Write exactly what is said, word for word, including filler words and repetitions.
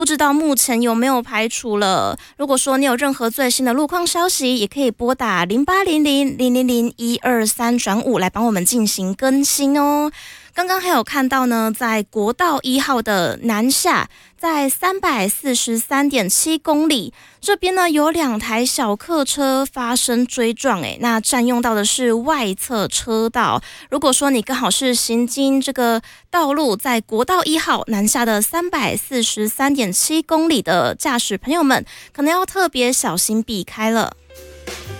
不知道目前有没有排除了。如果说你有任何最新的路况消息，也可以拨打零八零零零零零一二三转五来帮我们进行更新哦。刚刚还有看到呢，在国道一号的南下，在三百四十三点七公里这边呢，有两台小客车发生追撞，诶，那占用到的是外侧车道。如果说你刚好是行经这个道路，在国道一号南下的三百四十三点七公里的驾驶朋友们，可能要特别小心避开了。